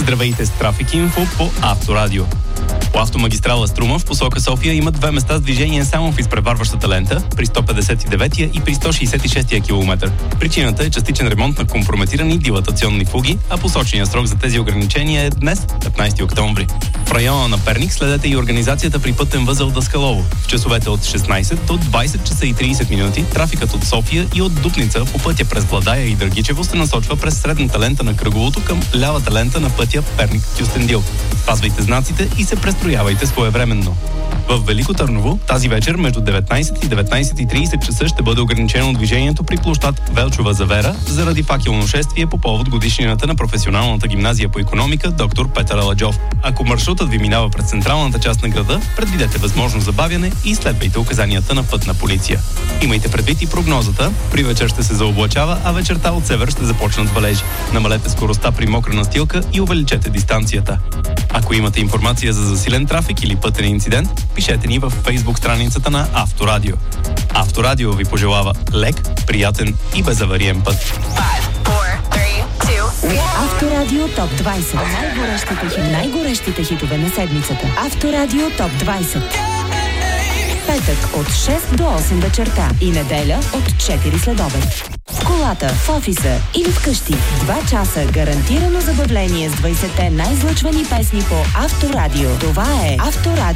Здравейте с Трафик Инфо по Авторадио. По автомагистрала Струма в посока София има две места с движение само в изпреварващата лента, при 159-я и при 166-я километър. Причината е частичен ремонт на компрометирани дилатационни фуги, а посочения срок за тези ограничения е днес, 15 октомври. В района на Перник следете и организацията при пътен възел Даскалово. В часовете от 16 до 20 часа и 30 минути трафикът от София и от Дупница по пътя през Владая и Дъргичево се насочва през средната лента на кръговото към лявата лента на пътя Перник-Кюстендил. Спазвайте знаците и се престроявайте своевременно. В Велико Търново тази вечер между 19 и 19:30 часа ще бъде ограничено движението при площад Велчова завера заради факелно шествие по повод годишнината на професионалната гимназия по икономика доктор Петър Аладжов. Ако маршрутът ви минава през централната част на града, предвидете възможно забавяне и следвайте указанията на пътна полиция. Имайте предвид и прогнозата. При вечер ще се заоблачава, а вечерта от север ще започнат валежи. Намалете скоростта при мокра настилка и увеличете дистанцията. Ако имате информация за засилен трафик или пътен инцидент, пишете ни в Фейсбук страницата на Авторадио. Авторадио ви пожелава лек, приятен и безавариен път. 5, 4, 3, 2. Авторадио Топ 20. Най-горещите хитове на седмицата. Авторадио Топ 20. Петък от 6 до 8 вечерта и неделя от 4 следобед. В колата, в офиса или вкъщи. 2 часа гарантирано забавление с 20-те най-излъчвани песни по Авторадио. Това е Авторадио.